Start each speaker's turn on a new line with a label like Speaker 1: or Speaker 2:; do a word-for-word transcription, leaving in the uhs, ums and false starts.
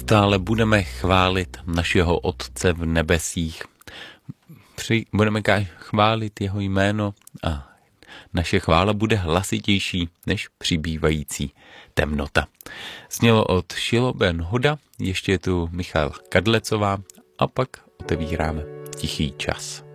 Speaker 1: Neustále budeme chválit našeho Otce v nebesích. Při, budeme chválit jeho jméno a naše chvála bude hlasitější než přibývající temnota. Znělo od Šilo Ben Hoda, ještě je tu Michal Kadlecová a pak otevíráme tichý čas.